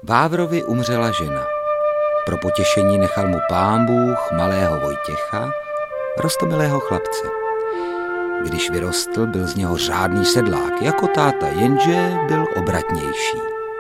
Vávrovi umřela žena. Pro potěšení nechal mu Pán Bůh malého Vojtěcha, roztomilého chlapce. Když vyrostl, byl z něho řádný sedlák, jako táta, jenže byl obratnější.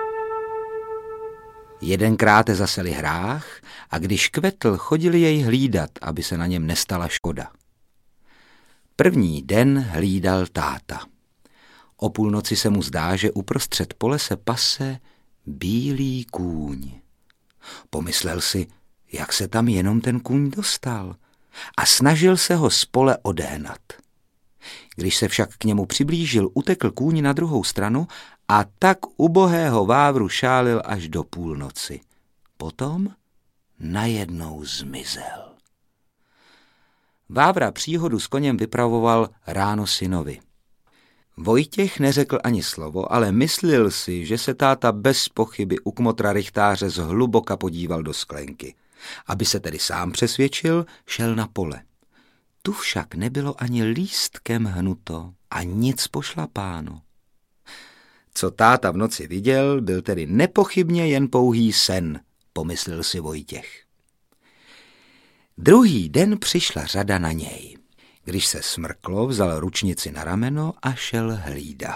Jedenkrát zaseli hrách a když kvetl, chodili jej hlídat, aby se na něm nestala škoda. První den hlídal táta. O půlnoci se mu zdá, že uprostřed pole se pase bílý kůň. Pomyslel si, jak se tam jenom ten kůň dostal, a snažil se ho z pole odehnat. Když se však k němu přiblížil, utekl kůň na druhou stranu a tak ubohého Vávru šálil až do půlnoci. Potom najednou zmizel. Vávra příhodu s koněm vypravoval ráno synovi. Vojtěch neřekl ani slovo, ale myslil si, že se táta bez pochyby u kmotra rychtáře zhluboka podíval do sklenky. Aby se tedy sám přesvědčil, šel na pole. Tu však nebylo ani lístkem hnuto a nic pošlapáno. Co táta v noci viděl, byl tedy nepochybně jen pouhý sen, pomyslel si Vojtěch. Druhý den přišla řada na něj. Když se smrklo, vzal ručnici na rameno a šel hlídat.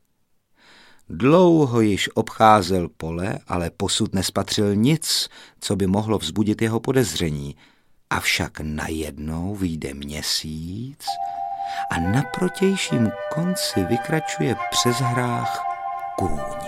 Dlouho již obcházel pole, ale posud nespatřil nic, co by mohlo vzbudit jeho podezření. Avšak najednou vyjde měsíc a na protějším konci vykračuje přes hrách kůň.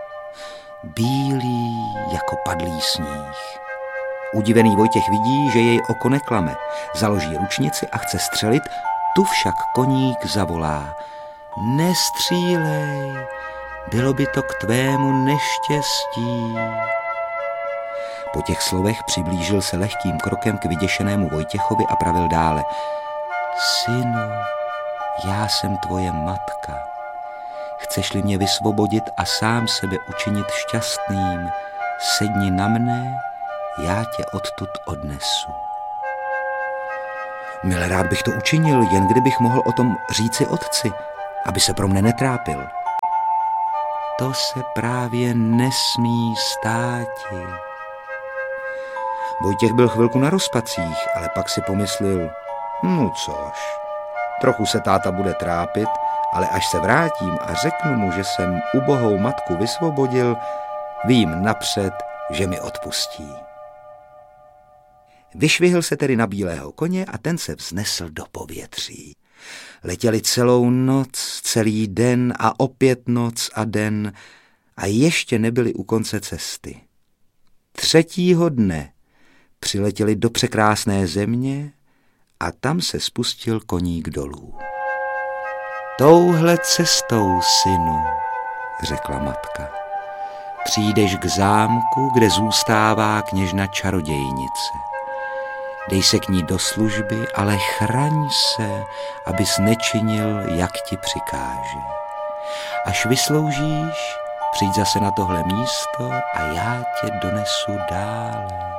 Bílý jako padlý sníh. Udivený Vojtěch vidí, že jej oko neklame. Založí ručnici a chce střelit, tu však koník zavolá. Nestřílej, bylo by to k tvému neštěstí. Po těch slovech přiblížil se lehkým krokem k vyděšenému Vojtěchovi a pravil dále. Synu, já jsem tvoje matka. Chceš-li mě vysvobodit a sám sebe učinit šťastným, sedni na mne, já tě odtud odnesu. Mile rád bych to učinil, jen kdybych mohl o tom říci otci, aby se pro mne netrápil. To se právě nesmí státi. Vojtěch byl chvilku na rozpacích, ale pak si pomyslel, no což, trochu se táta bude trápit, ale až se vrátím a řeknu mu, že jsem ubohou matku vysvobodil, vím napřed, že mi odpustí. Vyšvihl se tedy na bílého koně a ten se vznesl do povětří. Letěli celou noc, celý den a opět noc a den a ještě nebyli u konce cesty. Třetího dne přiletěli do překrásné země a tam se spustil koník dolů. Touhle cestou, synu, řekla matka, přijdeš k zámku, kde zůstává kněžna čarodějnice. Dej se k ní do služby, ale chraň se, abys nečinil, jak ti přikáže. Až vysloužíš, přijď zase na tohle místo a já tě donesu dále.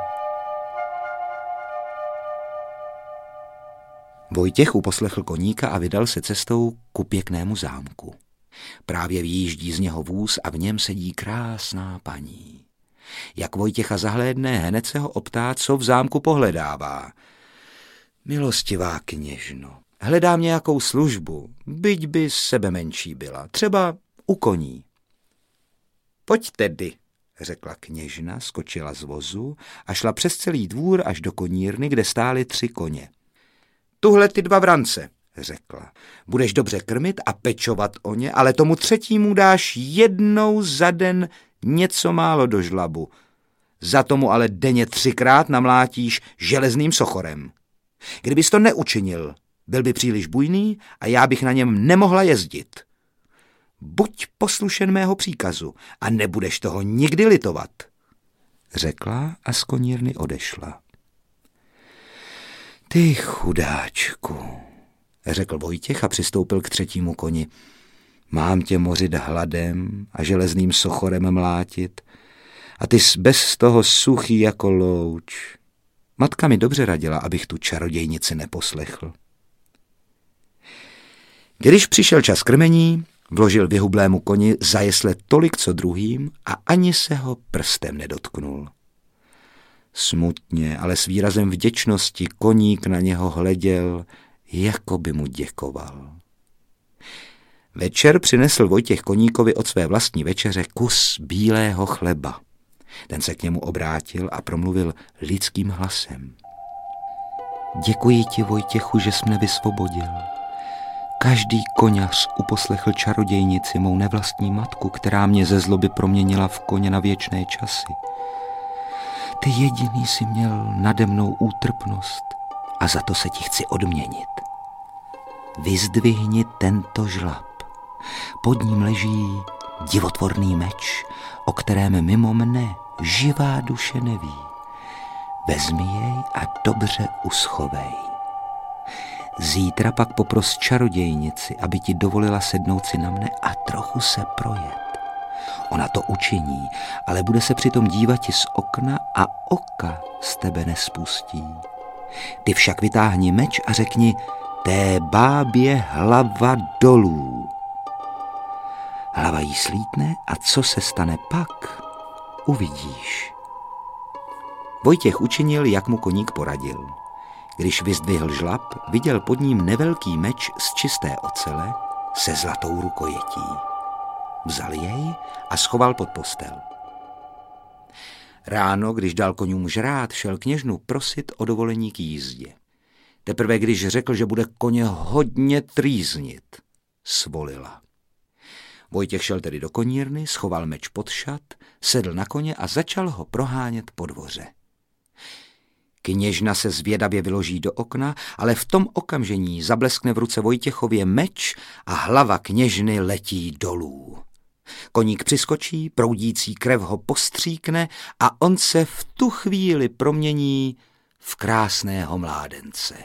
Vojtěch uposlechl koníka a vydal se cestou ku pěknému zámku. Právě vyjíždí z něho vůz a v něm sedí krásná paní. Jak Vojtěcha zahlédne, hned se ho optá, co v zámku pohledává. Milostivá kněžno, hledám nějakou službu, byť by sebe menší byla, třeba u koní. Pojď tedy, řekla kněžna, skočila z vozu a šla přes celý dvůr až do konírny, kde stály 3 koně. Tuhle ty 2 vrance, řekla. Budeš dobře krmit a pečovat o ně, ale tomu třetímu dáš jednou za den něco málo do žlabu. Za tomu ale denně 3krát namlátíš železným sochorem. Kdybys to neučinil, byl by příliš bujný a já bych na něm nemohla jezdit. Buď poslušen mého příkazu a nebudeš toho nikdy litovat, řekla a z konírny odešla. Ty chudáčku, řekl Vojtěch a přistoupil k 3. koni. Mám tě mořit hladem a železným sochorem mlátit a ty bez toho suchý jako louč. Matka mi dobře radila, abych tu čarodějnici neposlechl. Když přišel čas krmení, Vložil vyhublému koni za jesle tolik, co druhým, a ani se ho prstem nedotknul. Smutně, ale s výrazem vděčnosti koník na něho hleděl, jako by mu děkoval. Večer přinesl Vojtěch koníkovi od své vlastní večeře kus bílého chleba. Ten se k němu obrátil a promluvil lidským hlasem. Děkuji ti, Vojtěchu, že jsi mne vysvobodil. Každý koňař uposlechl čarodějnici, mou nevlastní matku, která mě ze zloby proměnila v koně na věčné časy. Ty jediný jsi měl nade mnou útrpnost a za to se ti chci odměnit. Vyzdvihni tento žlab. Pod ním leží divotvorný meč, o kterém mimo mne živá duše neví. Vezmi jej a dobře uschovej. Zítra pak popros čarodějnici, aby ti dovolila sednout si na mne a trochu se projet. Ona to učiní, ale bude se přitom dívat ti z okna a oka z tebe nespustí. Ty však vytáhni meč a řekni, té bábě hlava dolů. Hlava jí slítne a co se stane pak, uvidíš. Vojtěch učinil, jak mu koník poradil. Když vyzdvihl žlab, viděl pod ním nevelký meč z čisté ocele se zlatou rukojetí. Vzal jej a schoval pod postel. Ráno, když dal koňům žrát, šel kněžnu prosit o dovolení k jízdě. Teprve když řekl, že bude koně hodně trýznit, svolila. Vojtěch šel tedy do konírny, schoval meč pod šat, sedl na koně a začal ho prohánět po dvoře. Kněžna se zvědavě vyloží do okna, ale v tom okamžení zableskne v ruce Vojtěchově meč a hlava kněžny letí dolů. Koník přiskočí, proudící krev ho postříkne a on se v tu chvíli promění v krásného mládence.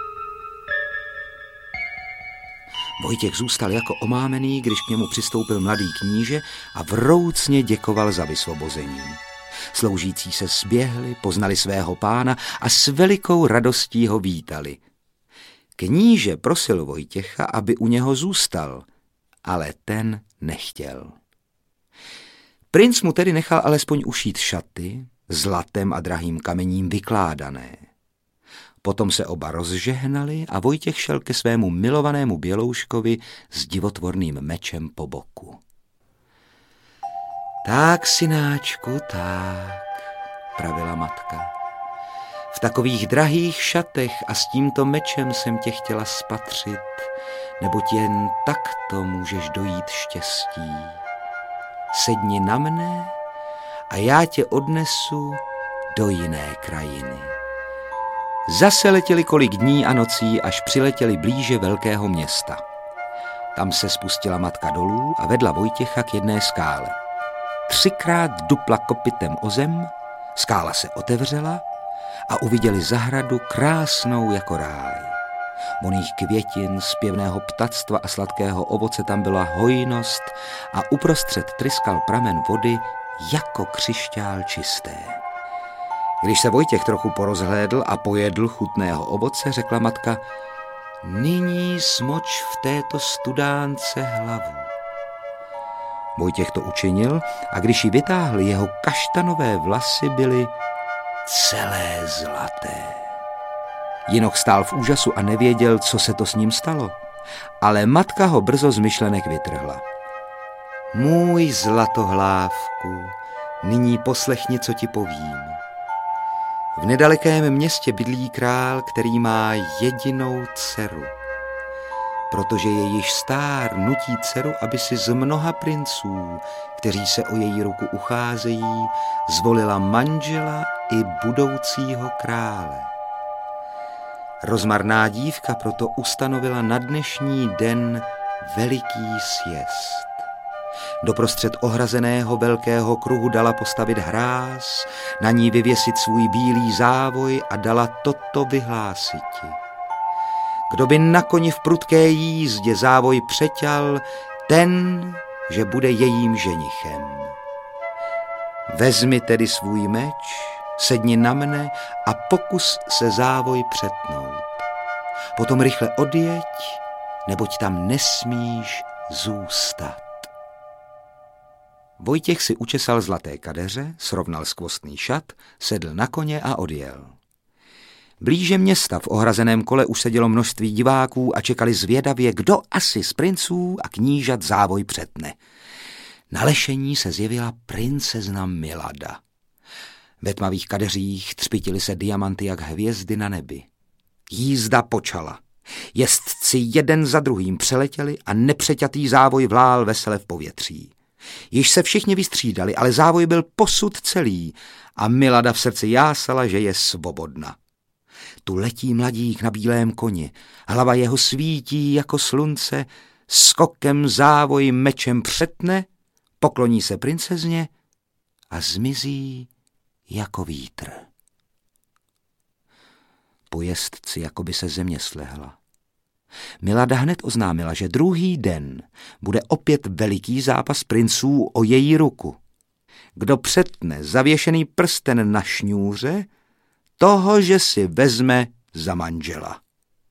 Vojtěch zůstal jako omámený, když k němu přistoupil mladý kníže a vroucně děkoval za vysvobození. Sloužící se zběhli, poznali svého pána a s velikou radostí ho vítali. Kníže prosil Vojtěcha, aby u něho zůstal, ale ten nechtěl. Princ mu tedy nechal alespoň ušít šaty, zlatem a drahým kamením vykládané. Potom se oba rozžehnali a Vojtěch šel ke svému milovanému bělouškovi s divotvorným mečem po boku. Tak, synáčku, tak, pravila matka. V takových drahých šatech a s tímto mečem jsem tě chtěla spatřit, neboť jen takto můžeš dojít štěstí. Sedni na mne a já tě odnesu do jiné krajiny. Zase letěli kolik dní a nocí, až přiletěli blíže velkého města. Tam se spustila matka dolů a vedla Vojtěcha k jedné skále. 3krát dupla kopytem o zem, skála se otevřela a uviděli zahradu krásnou jako ráj. Voných květin, zpěvného ptactva a sladkého ovoce tam byla hojnost a uprostřed tryskal pramen vody jako křišťál čisté. Když se Vojtěch trochu porozhlédl a pojedl chutného ovoce, řekla matka, nyní smoč v této studánce hlavu. Vojtěch to učinil a když ji vytáhl, jeho kaštanové vlasy byly celé zlaté. Jinoch stál v úžasu a nevěděl, co se to s ním stalo, ale matka ho brzo z myšlenek vytrhla. Můj zlatohlávku, nyní poslechni, co ti povím. V nedalekém městě bydlí král, který má jedinou dceru. Protože je již stár, nutí dceru, aby si z mnoha princů, kteří se o její ruku ucházejí, zvolila manžela i budoucího krále. Rozmarná dívka proto ustanovila na dnešní den veliký sjezd. Doprostřed ohrazeného velkého kruhu dala postavit hráz, na ní vyvěsit svůj bílý závoj a dala toto vyhlásiti. Kdo by na koni v prudké jízdě závoj přeťal, ten, že bude jejím ženichem. Vezmi tedy svůj meč, sedni na mne a pokus se závoj přetnout. Potom rychle odjeď, neboť tam nesmíš zůstat. Vojtěch si učesal zlaté kadeře, srovnal skvostný šat, sedl na koně a odjel. Blíže města v ohrazeném kole už sedělo množství diváků a čekali zvědavě, kdo asi z princů a knížat závoj přetne. Na lešení se zjevila princezna Milada. Ve tmavých kadeřích třpitily se diamanty jak hvězdy na nebi. Jízda počala. Jezdci jeden za druhým přeletěli a nepřeťatý závoj vlál vesele v povětří. Již se všichni vystřídali, ale závoj byl posud celý a Milada v srdci jásala, že je svobodna. Tu letí mladík na bílém koni, hlava jeho svítí jako slunce, skokem závoj mečem přetne, pokloní se princezně a zmizí jako vítr. Po jezdci jako by se země slehla. Milada hned oznámila, že druhý den bude opět veliký zápas princů o její ruku. Kdo přetne zavěšený prsten na šňůře, toho, že si vezme za manžela.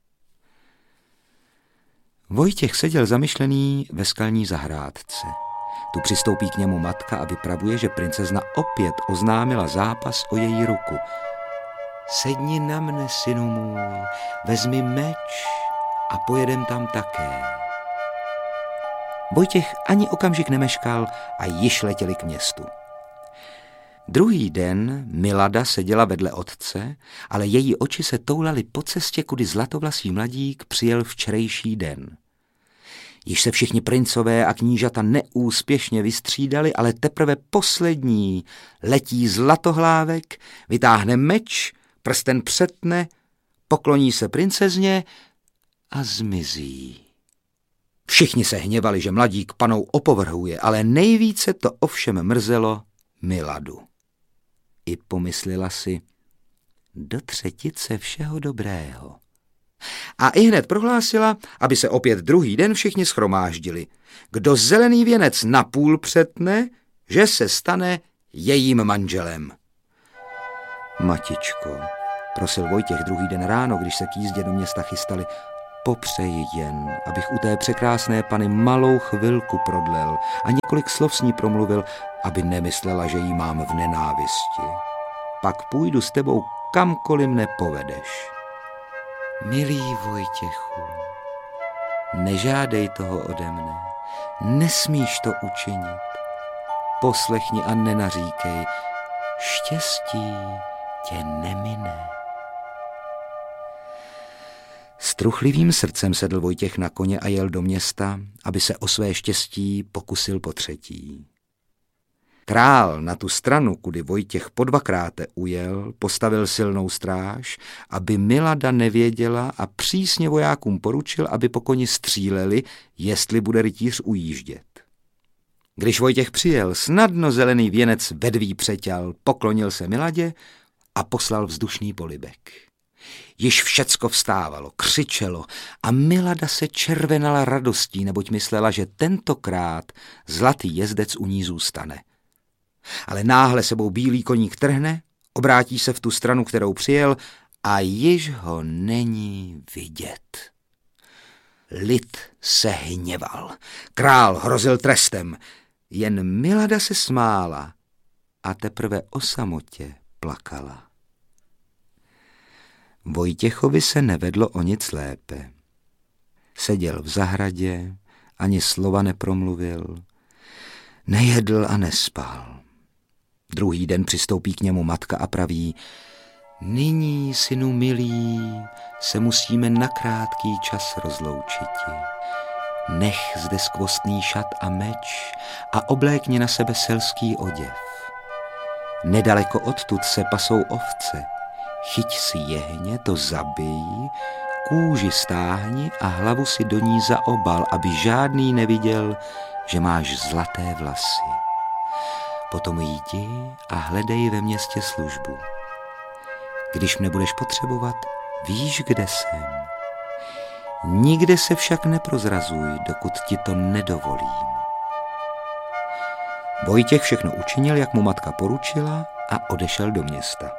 Vojtěch seděl zamyšlený ve skalní zahrádce. Tu přistoupí k němu matka a vypravuje, že princezna opět oznámila zápas o její ruku. Sedni na mne, synu můj, vezmi meč a pojedem tam také. Vojtěch ani okamžik nemeškal a již letěli k městu. Druhý den Milada seděla vedle otce, ale její oči se toulaly po cestě, kudy zlatovlasý mladík přijel včerejší den. Již se všichni princové a knížata neúspěšně vystřídali, ale teprve poslední letí zlatohlávek, vytáhne meč, prsten přetne, pokloní se princezně a zmizí. Všichni se hněvali, že mladík panou opovrhuje, ale nejvíce to ovšem mrzelo Miladu. I pomyslela si, do třetice všeho dobrého. A ihned prohlásila, aby se opět druhý den všichni shromáždili. Kdo zelený věnec napůl přetne, že se stane jejím manželem. Matičko, prosil Vojtěch druhý den ráno, když se k jízdě do města chystali, popřeji jen, abych u té překrásné pany malou chvilku prodlel a několik slov s ní promluvil, aby nemyslela, že jí mám v nenávisti. Pak půjdu s tebou kamkoliv mne povedeš. Milý Vojtěchu, nežádej toho ode mne, nesmíš to učinit. Poslechni a nenaříkej, štěstí tě nemine. S truchlivým srdcem sedl Vojtěch na koně a jel do města, aby se o své štěstí pokusil potřetí. Král na tu stranu, kudy Vojtěch podvakráte ujel, postavil silnou stráž, aby Milada nevěděla a přísně vojákům poručil, aby po koni stříleli, jestli bude rytíř ujíždět. Když Vojtěch přijel, snadno zelený věnec vedví přeťal, poklonil se Miladě a poslal vzdušný polibek. Již všecko vstávalo, křičelo a Milada se červenala radostí, neboť myslela, že tentokrát zlatý jezdec u ní zůstane. Ale náhle sebou bílý koník trhne, obrátí se v tu stranu, kterou přijel a již ho není vidět. Lid se hněval, král hrozil trestem, jen Milada se smála a teprve o samotě plakala. Vojtěchovi se nevedlo o nic lépe. Seděl v zahradě, ani slova nepromluvil, nejedl a nespal. Druhý den přistoupí k němu matka a praví, nyní, synu milý, se musíme na krátký čas rozloučiti. Nech zde skvostný šat a meč a oblékni na sebe selský oděv. Nedaleko odtud se pasou ovce. Chyť si jehně, to zabij, kůži stáhni a hlavu si do ní zaobal, aby žádný neviděl, že máš zlaté vlasy. Potom jdi a hledej ve městě službu. Když mne budeš potřebovat, víš, kde jsem. Nikde se však neprozrazuj, dokud ti to nedovolím. Vojtěch všechno učinil, jak mu matka poručila, a odešel do města.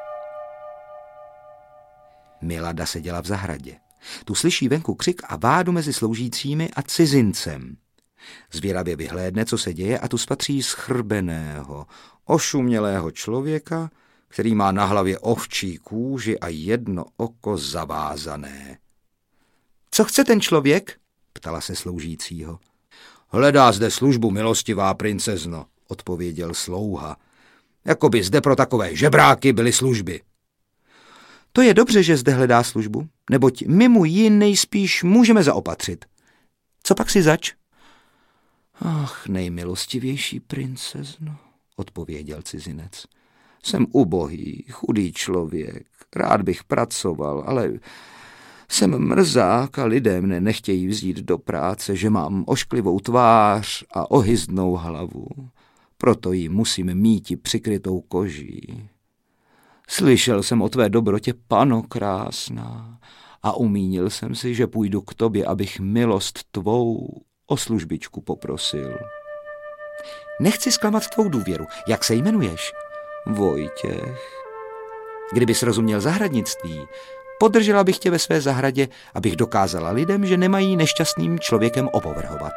Milada seděla v zahradě. Tu slyší venku křik a vádu mezi sloužícími a cizincem. Zvěravě vyhlédne, co se děje, a tu spatří schrbeného, ošumělého člověka, který má na hlavě ovčí kůži a jedno oko zavázané. Co chce ten člověk? Ptala se sloužícího. Hledá zde službu, milostivá princezno, odpověděl slouha. Jakoby zde pro takové žebráky byly služby. To je dobře, že zde hledá službu, neboť my mu ji nejspíš můžeme zaopatřit. Co pak si zač? Ach, nejmilostivější princezno, odpověděl cizinec. Jsem ubohý, chudý člověk, rád bych pracoval, ale jsem mrzák a lidé mne nechtějí vzít do práce, že mám ošklivou tvář a ohyzdnou hlavu. Proto ji musím míti přikrytou koží. Slyšel jsem o tvé dobrotě, pano krásná, a umínil jsem si, že půjdu k tobě, abych milost tvou o službičku poprosil. Nechci zklamat tvou důvěru. Jak se jmenuješ? Vojtěch. Kdybys rozuměl zahradnictví, podržela bych tě ve své zahradě, abych dokázala lidem, že nemají nešťastným člověkem opovrhovat.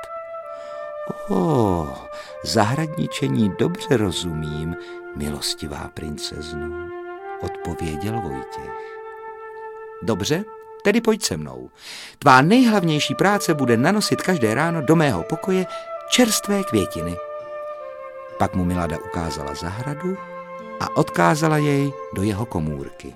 Zahradničení dobře rozumím, milostivá princezno, odpověděl Vojtěch. Dobře, tedy pojď se mnou. Tvá nejhlavnější práce bude nanosit každé ráno do mého pokoje čerstvé květiny. Pak mu Milada ukázala zahradu a odkázala jej do jeho komůrky.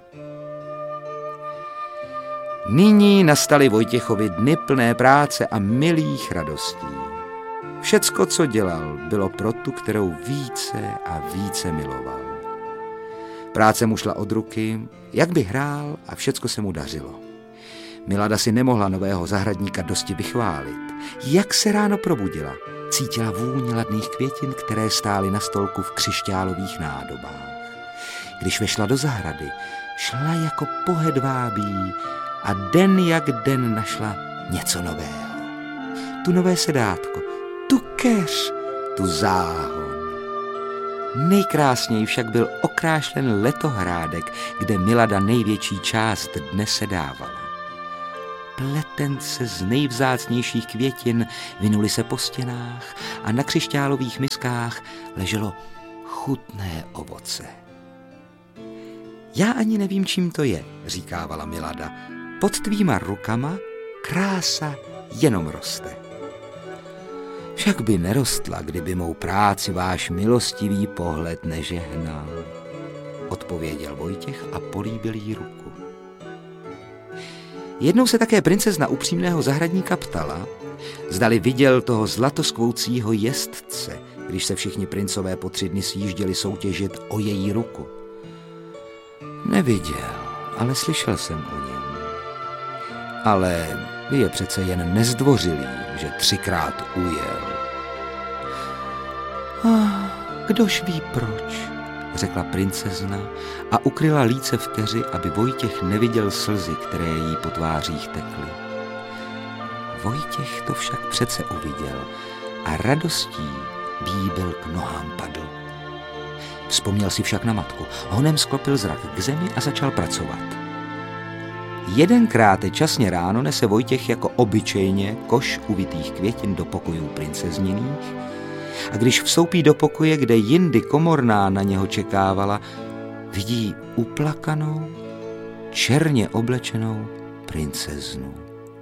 Nyní nastaly Vojtěchovi dny plné práce a milých radostí. Všecko, co dělal, bylo pro tu, kterou více a více miloval. Práce mu šla od ruky, jak by hrál, a všecko se mu dařilo. Milada si nemohla nového zahradníka dosti vychválit. Jak se ráno probudila, cítila vůni ladných květin, které stály na stolku v křišťálových nádobách. Když vešla do zahrady, šla jako po hedvábí a den jak den našla něco nového. Tu nové sedátko, tu keř, tu záhon. Nejkrásněji však byl okrášlen letohrádek, kde Milada největší část dne sedávala. Pletence z nejvzácnějších květin vinuly se po stěnách a na křišťálových miskách leželo chutné ovoce. Já ani nevím, čím to je, říkávala Milada. Pod tvýma rukama krása jenom roste. Však by nerostla, kdyby mou práci váš milostivý pohled nežehnal, odpověděl Vojtěch a políbil jí ruku. Jednou se také princezna upřímného zahradníka ptala, zdali viděl toho zlatoskvoucího jezdce, když se všichni princové po 3 dny sjížděli soutěžit o její ruku. Neviděl, ale slyšel jsem o něm. Ale je přece jen nezdvořilý, že 3krát ujel. Kdož ví proč, řekla princezna a ukryla líce v keři, aby Vojtěch neviděl slzy, které jí po tvářích tekly. Vojtěch to však přece uviděl a radostí bíbel k nohám padl. Vzpomněl si však na matku, honem sklopil zrak k zemi a začal pracovat. Jedenkrát časně ráno nese Vojtěch jako obyčejně koš uvitých květin do pokojů princezniných a když vstoupí do pokoje, kde jindy komorná na něho čekávala, vidí uplakanou, černě oblečenou princeznu.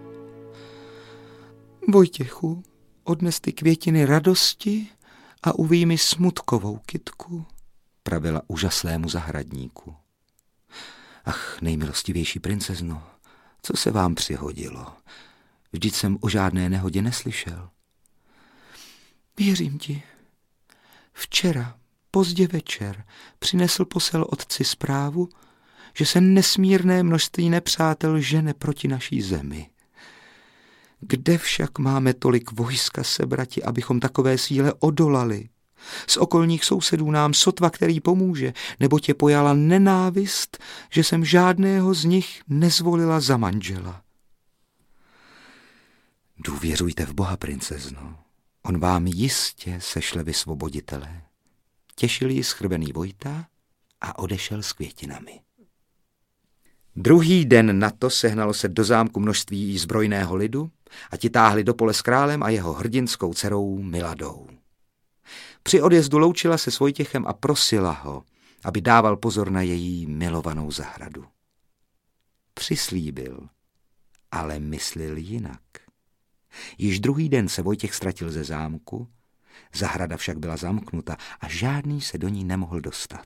Vojtěchu, odnes ty květiny radosti a uvíj mi smutkovou kytku, pravila úžaslému zahradníku. Ach, nejmilostivější princezno, co se vám přihodilo? Vždyť jsem o žádné nehodě neslyšel. Věřím ti. Včera, pozdě večer, přinesl posel otci zprávu, že se nesmírné množství nepřátel žene proti naší zemi. Kde však máme tolik vojska sebrati, abychom takové síle odolali? Z okolních sousedů nám sotva který pomůže, nebo tě pojala nenávist, že jsem žádného z nich nezvolila za manžela. Důvěřujte v Boha, princezno. On vám jistě sešle vysvoboditele. Těšil ji schrbený Vojta a odešel s květinami. Druhý den na to sehnalo se do zámku množství zbrojného lidu a ti táhli do pole s králem a jeho hrdinskou dcerou Miladou. Při odjezdu loučila se s Vojtěchem a prosila ho, aby dával pozor na její milovanou zahradu. Přislíbil, ale myslil jinak. Již druhý den se Vojtěch ztratil ze zámku, zahrada však byla zamknuta a žádný se do ní nemohl dostat.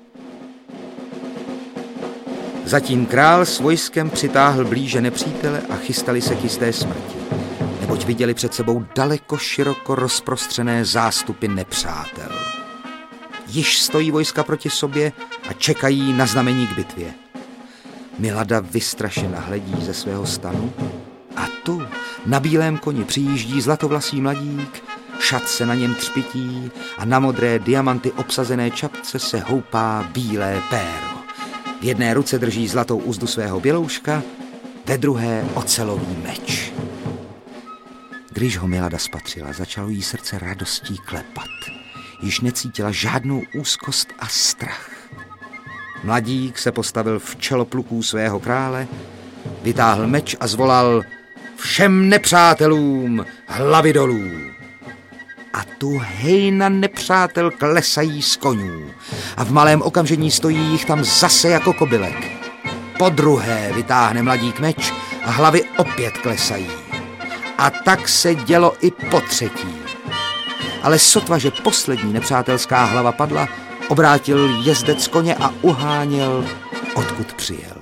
Zatím král s vojskem přitáhl blíže nepřítele a chystali se k jisté smrti, neboť viděli před sebou daleko široko rozprostřené zástupy nepřátel. Již stojí vojska proti sobě a čekají na znamení k bitvě. Milada vystrašena hledí ze svého stanu a tu na bílém koni přijíždí zlatovlasý mladík, šat se na něm třpití a na modré diamanty obsazené čapce se houpá bílé péro. V jedné ruce drží zlatou uzdu svého bělouška, ve druhé ocelový meč. Když ho Milada spatřila, začalo jí srdce radostí klepat. Již necítila žádnou úzkost a strach. Mladík se postavil v čelo pluků svého krále, vytáhl meč a zvolal: všem nepřátelům hlavy dolů! A tu hejna nepřátel klesají z konňů a v malém okamžení stojí jich tam zase jako kobylek. Podruhé vytáhne mladík meč a hlavy opět klesají. A tak se dělo i po třetí. Ale sotva, že poslední nepřátelská hlava padla, obrátil jezdec koně a uháněl, odkud přijel.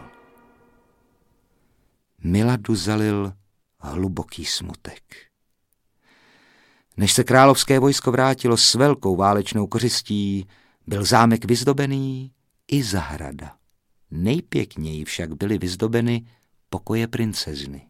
Miladu zalil hluboký smutek. Než se královské vojsko vrátilo s velkou válečnou kořistí, byl zámek vyzdobený i zahrada. Nejpěkněji však byly vyzdobeny pokoje princezny.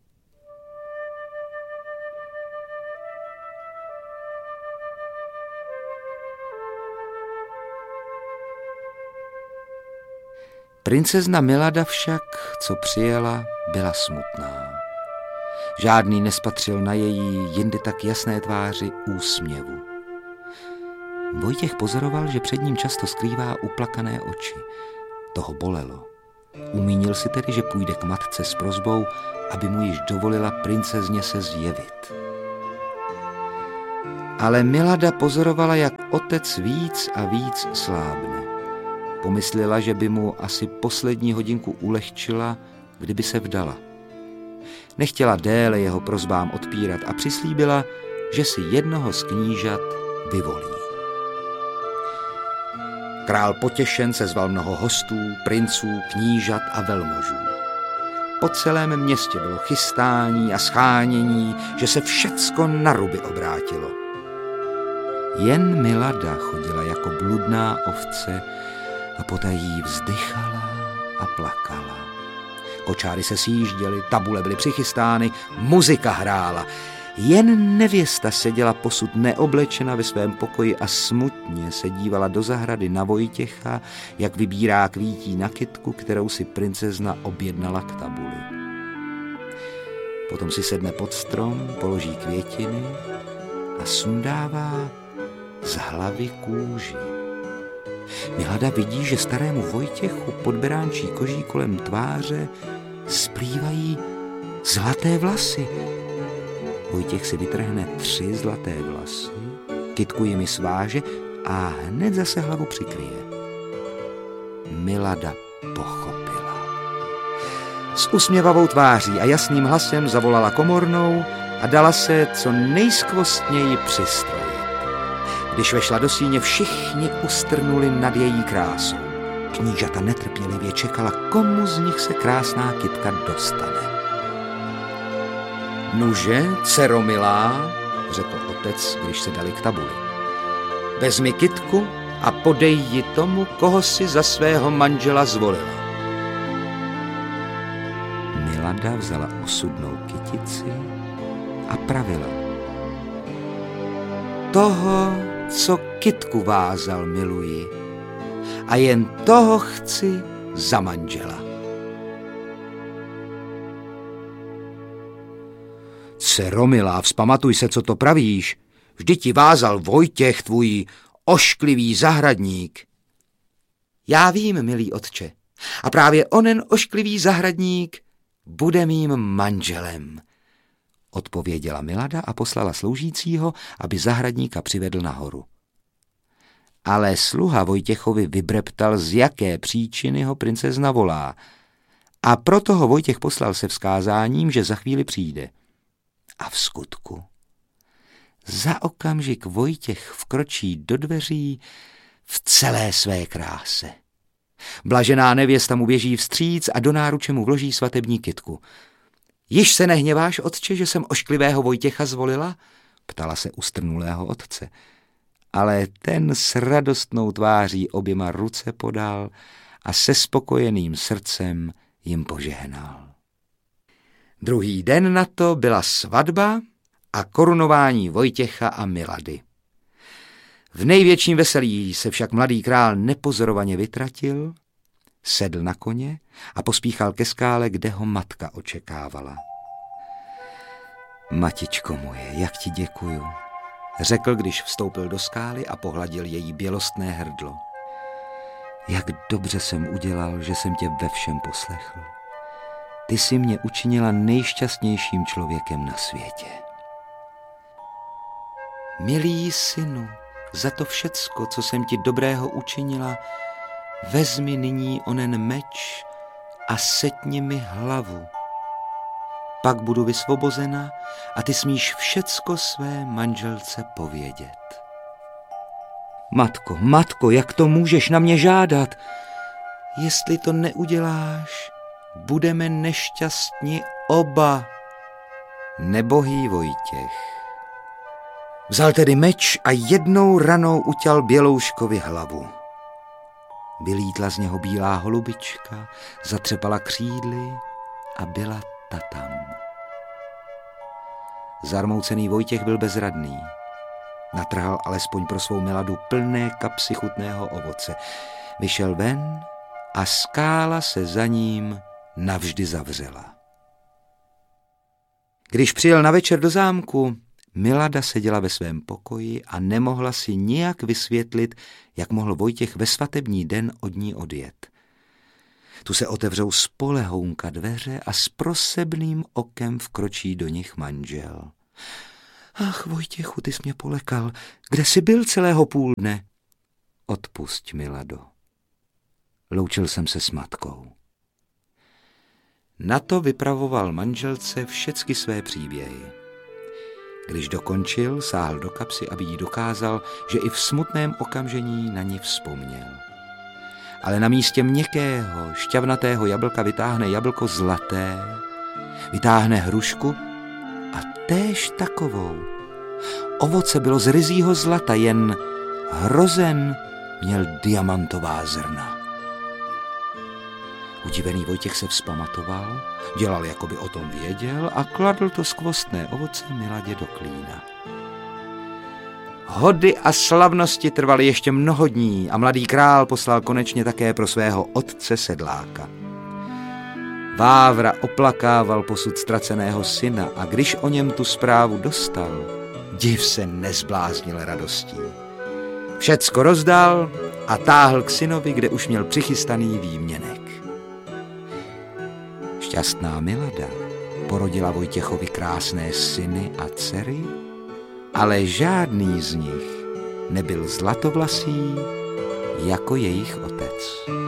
Princezna Milada však, co přijela, byla smutná. Žádný nespatřil na její jindy tak jasné tváři úsměvu. Vojtěch pozoroval, že před ním často skrývá uplakané oči. Toho bolelo. Umínil si tedy, že půjde k matce s prosbou, aby mu již dovolila princezně se zjevit. Ale Milada pozorovala, jak otec víc a víc slábne. Pomyslela, že by mu asi poslední hodinku ulehčila, kdyby se vdala. Nechtěla déle jeho prosbám odpírat a přislíbila, že si jednoho z knížat vyvolí. Král potěšen sezval mnoho hostů, princů, knížat a velmožů. Po celém městě bylo chystání a schánění, že se všecko na ruby obrátilo. Jen Milada chodila jako bludná ovce a potají vzdychala a plakala. Kočáry se sjížděly, tabule byly přichystány, muzika hrála. Jen nevěsta seděla posud neoblečena ve svém pokoji a smutně se dívala do zahrady na Vojtěcha, jak vybírá kvítí na kytku, kterou si princezna objednala k tabuli. Potom si sedne pod strom, položí květiny a sundává z hlavy kůži. Milada vidí, že starému Vojtěchu pod beránčí koží kolem tváře splývají zlaté vlasy. Vojtěch si vytrhne 3 zlaté vlasy, kytku jimi sváže a hned zase hlavu přikryje. Milada pochopila. S usměvavou tváří a jasným hlasem zavolala komornou a dala se co nejskvostněji přistrojit. Když vešla do síně, všichni ustrnuli nad její krásou. Knížata netrpělivě čekala, komu z nich se krásná kytka dostane. Nuže, dcero milá, řekl otec, když se dali k tabuli. Vezmi kytku a podej ji tomu, koho si za svého manžela zvolila. Milada vzala osudnou kytici a pravila. Toho, co kytku vázal, miluji, a jen toho chci za manžela. Dcero milá, vzpamatuj se, co to pravíš. Vždyť ti vázal Vojtěch, tvůj ošklivý zahradník. Já vím, milý otče, A právě onen ošklivý zahradník bude mým manželem, odpověděla Milada a poslala sloužícího, aby zahradníka přivedl nahoru. Ale sluha Vojtěchovi vybreptal, z jaké příčiny ho princezna volá, a proto ho Vojtěch poslal se vzkázáním, že za chvíli přijde. A v skutku za okamžik Vojtěch vkročí do dveří v celé své kráse. Blažená nevěsta mu běží vstříc a do náruče mu vloží svatební kytku. Již se nehněváš, otče, že jsem ošklivého Vojtěcha zvolila? Ptala se ustrnulého otce. Ale ten s radostnou tváří oběma ruce podal a se spokojeným srdcem jim požehnal. Druhý den na to byla svatba a korunování Vojtěcha a Milady. V největším veselí se však mladý král nepozorovaně vytratil, sedl na koně a pospíchal ke skále, kde ho matka očekávala. Matičko moje, jak ti děkuju, řekl, když vstoupil do skály a pohladil její bělostné hrdlo. Jak dobře jsem udělal, že jsem tě ve všem poslechl. Ty jsi mě učinila nejšťastnějším člověkem na světě. Milý synu, za to všecko, co jsem ti dobrého učinila, vezmi nyní onen meč a setni mi hlavu. Pak budu vysvobozena a ty smíš všecko své manželce povědět. Matko, jak to můžeš na mě žádat? Jestli to neuděláš, budeme nešťastní oba. Nebohý Vojtěch vzal tedy meč a jednou ranou uťal Bělouškovi hlavu. Vylítla z něho bílá holubička, zatřepala křídly a byla ta tam. Zarmoucený Vojtěch byl bezradný. Natrhal alespoň pro svou Miladu plné kapsy chutného ovoce. Vyšel ven a skála se za ním navždy zavřela. Když přijel na večer do zámku, Milada seděla ve svém pokoji a nemohla si nijak vysvětlit, jak mohl Vojtěch ve svatební den od ní odjet. Tu se otevřou z polehounka dveře a s prosebným okem vkročí do nich manžel. Ach, Vojtěchu, ty jsi mě polekal. Kde jsi byl celého půl dne? Odpusť, Milado. Loučil jsem se s matkou. Na to vypravoval manželce všecky své příběhy. Když dokončil, sáhl do kapsy, aby jí dokázal, že i v smutném okamžení na ní vzpomněl. Ale na místě měkkého, šťavnatého jablka vytáhne jablko zlaté, vytáhne hrušku a též takovou. Ovoce bylo z ryzího zlata, jen hrozen měl diamantová zrna. Udivený Vojtěch se vzpamatoval, dělal, jako by o tom věděl a kladl to skvostné ovoce Miladě do klína. Hody a slavnosti trvaly ještě mnoho dní a mladý král poslal konečně také pro svého otce sedláka. Vávra oplakával posud ztraceného syna a když o něm tu zprávu dostal, div se nezbláznil radostí. Všecko rozdal a táhl k synovi, kde už měl přichystaný výměnek. Šťastná Milada porodila Vojtěchovi krásné syny a dcery, ale žádný z nich nebyl zlatovlasý jako jejich otec.